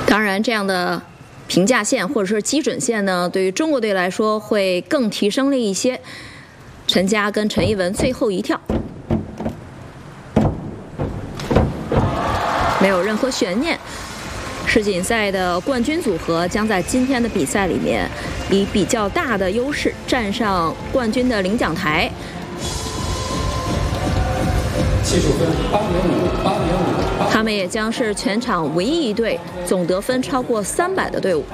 当然，这样的评价线或者说基准线呢，对于中国队来说会更提升了一些。陈佳跟陈艺文最后一跳，没有任何悬念。世锦赛的冠军组合将在今天的比赛里面以比较大的优势站上冠军的领奖台。 技术分8.5， 他们也将是全场唯一一队总得分超过300的队伍。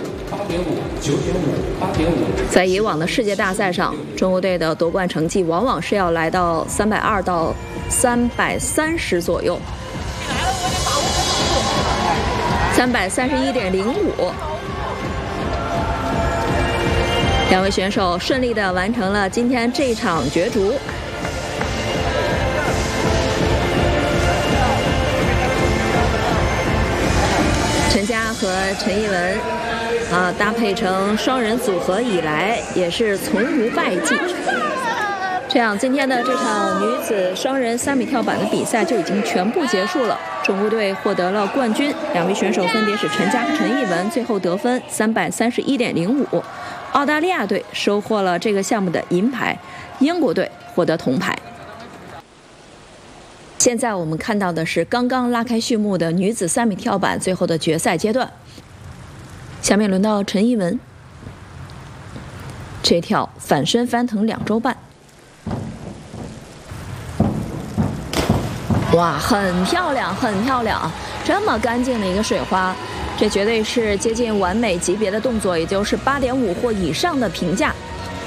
在以往的世界大赛上，中国队的夺冠成绩往往是要来到320到330左右，331.05。两位选手顺利地完成了今天这场角逐。陈佳和陈艺文搭配成双人组合以来，也是从无败绩。这样，今天的这场女子双人3米跳板的比赛就已经全部结束了。中国队获得了冠军，两位选手分别是陈佳和陈艺文，最后得分331.05。澳大利亚队收获了这个项目的银牌，英国队获得铜牌。现在我们看到的是刚刚拉开序幕的女子3米跳板最后的决赛阶段。下面轮到陈艺文，这跳反身翻腾2周半，哇，很漂亮，很漂亮！这么干净的一个水花，这绝对是接近完美级别的动作，也就是8.5或以上的评价。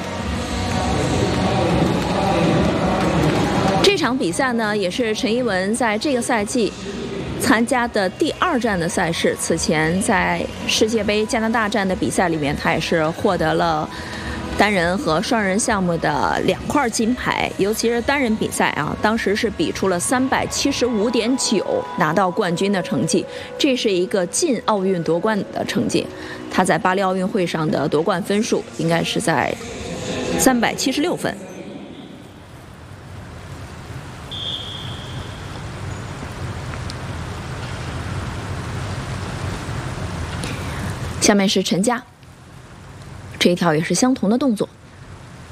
这场比赛呢，也是陈艺文在这个赛季参加的第2站的赛事。此前在世界杯加拿大站的比赛里面，他也是获得了单人和双人项目的2块金牌，尤其是单人比赛当时是比出了375.9，拿到冠军的成绩，这是一个进奥运夺冠的成绩。他在巴黎奥运会上的夺冠分数应该是在376分。下面是陈佳，这一跳也是相同的动作。